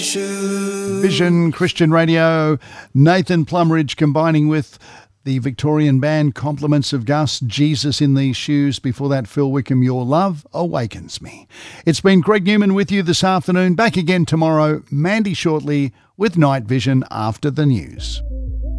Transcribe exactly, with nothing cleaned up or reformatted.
shoes. Vision Christian Radio, Nathan Plumridge combining with the Victorian band Compliments of Gus, Jesus in These Shoes. Before that, Phil Wickham, Your Love Awakens Me. It's been Greg Newman with you this afternoon. Back again tomorrow. Mandy shortly with Night Vision after the news.